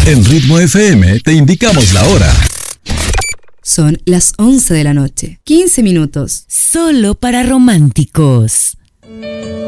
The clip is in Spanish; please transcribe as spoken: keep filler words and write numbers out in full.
En Ritmo F M te indicamos la hora. Son las once de la noche, quince minutos. Solo para románticos.